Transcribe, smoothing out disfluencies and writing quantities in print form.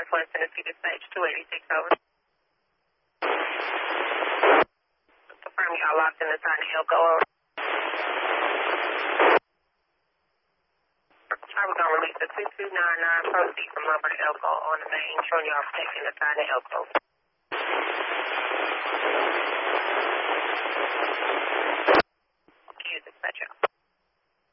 Northwest Tennessee Dispatch 286 over. Confirm y'all locked in the sign of Elko over. I was going to release the 2299 proceed from Lumber to Elko on the main, showing y'all protecting the sign of Elko.